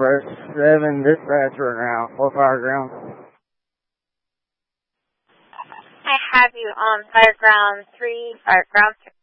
Northwest 7 dispatch right now, 4 fire ground. I have you on fire ground 3, fire ground 6.